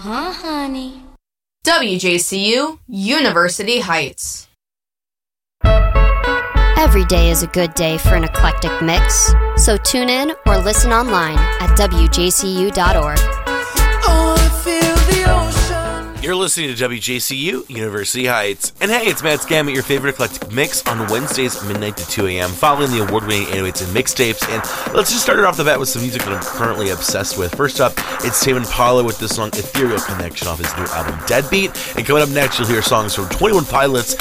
Uh-huh, honey. WJCU, University Heights. Every day is a good day for an eclectic mix, so tune in or listen online at wjcu.org. You're listening to WJCU, University Heights. And hey, it's Matt Scam, your favorite eclectic mix on Wednesdays at midnight to 2 a.m. following the award-winning 808s and mixtapes. And let's just start it off the bat with some music that I'm currently obsessed with. First up, it's Tame Impala with the song Ethereal Connection off his new album Deadbeat. And coming up next, you'll hear songs from 21 Pilots,